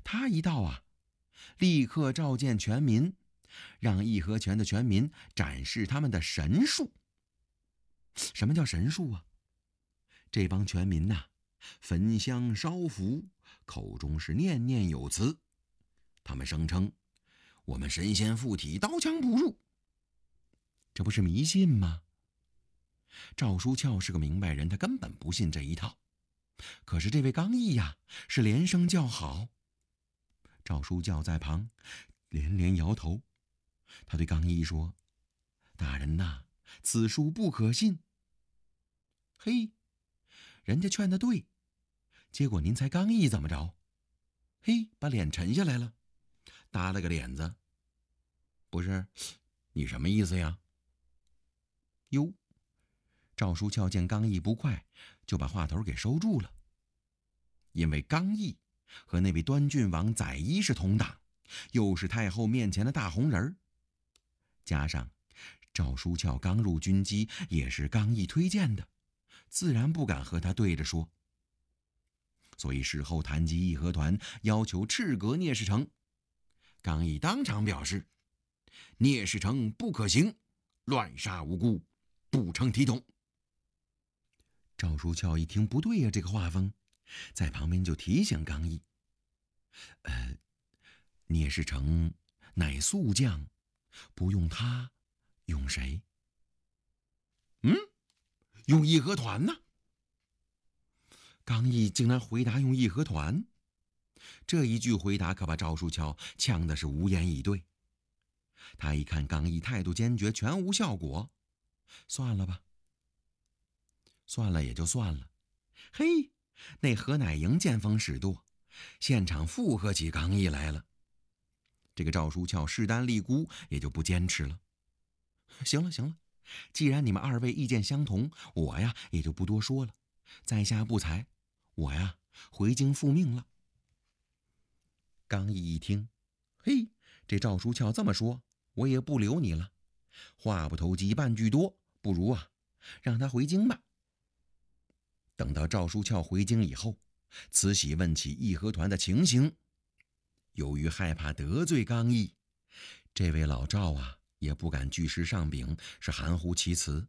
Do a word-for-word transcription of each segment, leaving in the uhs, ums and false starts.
他一到啊，立刻召见全民，让义和拳的全民展示他们的神术。什么叫神术啊？这帮全民呐、啊，焚香烧符，口中是念念有词。他们声称我们神仙附体，刀枪不入。这不是迷信吗？赵书翘是个明白人，他根本不信这一套。可是这位刚毅呀，是连声叫好。赵书翘在旁连连摇头。他对刚毅说：“大人呐，此术不可信。”嘿，人家劝得对，结果您猜刚毅怎么着？嘿，把脸沉下来了，耷了个脸子。不是，你什么意思呀？哟，赵书翘见刚毅不快，就把话头给收住了。因为刚毅和那位端郡王载一是同党，又是太后面前的大红人儿，加上赵书翘刚入军机，也是刚毅推荐的，自然不敢和他对着说。所以事后谈及义和团，要求斥革聂士成，刚毅当场表示：聂士成不可行，乱杀无辜，不成体统。赵书翘一听不对呀、啊，这个画风，在旁边就提醒刚毅：呃，聂士成乃宿将，不用他，用谁？嗯，用义和团呢？刚毅竟然回答用义和团，这一句回答可把赵书翘呛的是无言以对。他一看刚毅态度坚决，全无效果，算了吧。算了也就算了。嘿，那何乃莹见风使舵，现场附和起刚毅来了。这个赵书翘势单力孤，也就不坚持了。行了行了，既然你们二位意见相同，我呀也就不多说了，在下不才，我呀回京复命了。刚毅一听，嘿，这赵书翘这么说，我也不留你了，话不投机半句多，不如啊让他回京吧。等到赵书翘回京以后，慈禧问起义和团的情形，由于害怕得罪刚毅，这位老赵啊也不敢据实上禀，是含糊其辞。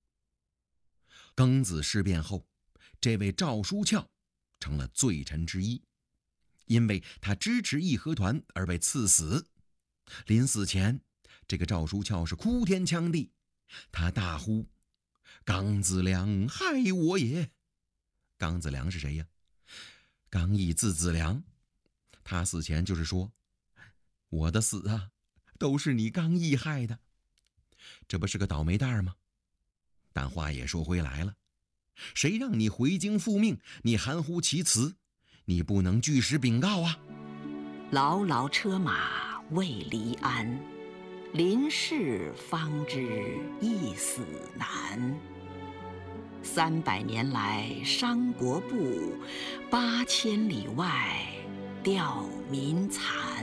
庚子事变后，这位赵书翘成了罪臣之一，因为他支持义和团而被赐死。临死前，这个赵书翘是哭天抢地，他大呼：刚子良害我也！刚子良是谁呀？刚毅字子良，他死前就是说：我的死啊，都是你刚毅害的。这不是个倒霉蛋吗？但话也说回来了，谁让你回京复命，你含糊其辞，你不能据实禀告啊！ 牢牢车马未离鞍，临事方知一死难。三百年来伤国不，八千里外吊民残。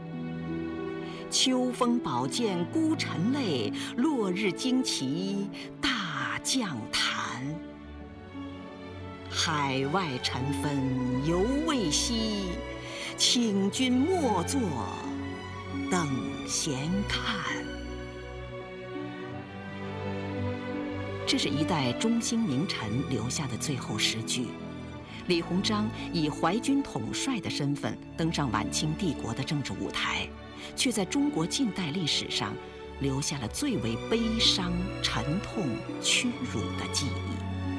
秋风宝剑孤臣泪，落日旌旗大将坛。海外尘纷犹未息，请君莫作等闲看。这是一代忠心名臣留下的最后诗句。李鸿章以淮军统帅的身份登上晚清帝国的政治舞台，却在中国近代历史上留下了最为悲伤、沉痛、屈辱的记忆。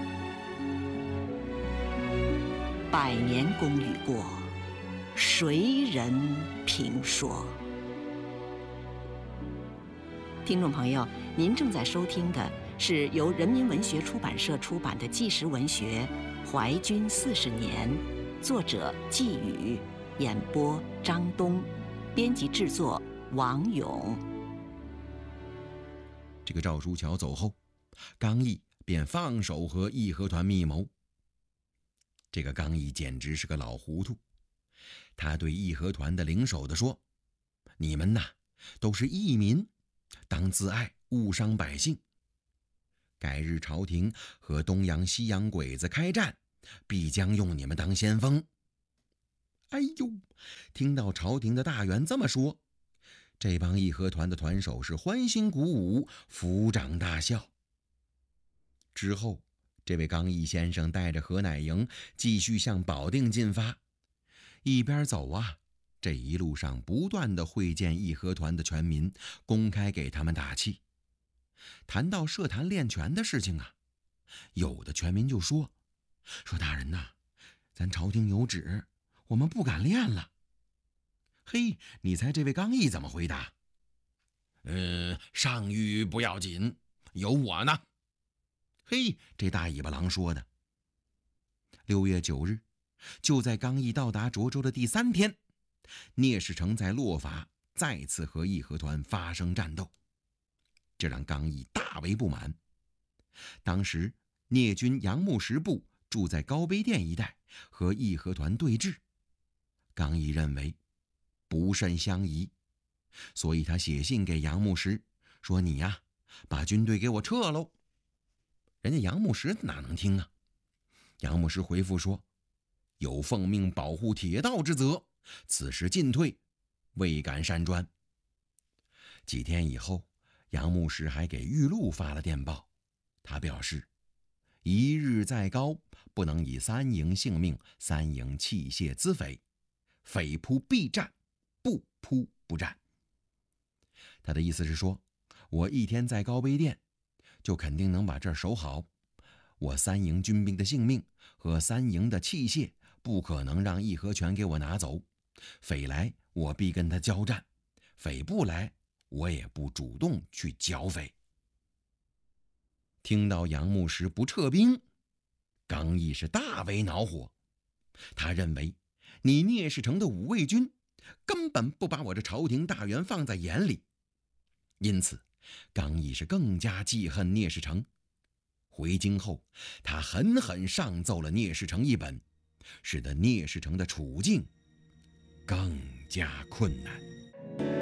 百年功与过，谁人评说？听众朋友，您正在收听的是由人民文学出版社出版的纪实文学《淮军四十年》，作者季宇，演播张东，编辑制作王勇。 这个赵书翘走后，刚毅便放手和义和团密谋。这个刚毅简直是个老糊涂，他对义和团的领首的说：你们呐都是义民，当自爱，勿伤百姓。改日朝廷和东洋西洋鬼子开战，必将用你们当先锋。 哎呦，听到朝廷的大员这么说，这帮义和团的团手是欢欣鼓舞，抚掌大笑。之后，这位刚毅先生带着何乃营继续向保定进发，一边走啊，这一路上不断的会见义和团的全民，公开给他们打气。谈到设坛练拳的事情啊，有的全民就说说大人呐，咱朝廷有旨，我们不敢练了。嘿，你猜这位刚毅怎么回答？呃，上谕不要紧，有我呢。嘿，这大尾巴狼说的。六月九日，就在刚毅到达涿州的第三天，聂士成在洛法再次和义和团发生战斗，这让刚毅大为不满。当时聂军杨牧石部住在高碑店一带，和义和团对峙。刚毅认为不甚相宜，所以他写信给杨牧石说：“你呀，把军队给我撤喽。”人家杨牧石哪能听啊？杨牧石回复说：“有奉命保护铁道之责，此时进退，未敢擅专。”几天以后，杨牧石还给玉露发了电报，他表示：“一日再高，不能以三营性命，三营器械资匪，匪扑必战，不扑不战。”他的意思是说，我一天在高碑店，就肯定能把这儿守好。我三营军兵的性命和三营的器械，不可能让义和拳给我拿走。匪来，我必跟他交战；匪不来，我也不主动去剿匪。听到杨牧石不撤兵，刚毅是大为恼火。他认为你聂士成的五卫军根本不把我这朝廷大员放在眼里，因此刚毅是更加记恨聂士成。回京后，他狠狠上奏了聂士成一本，使得聂士成的处境更加困难。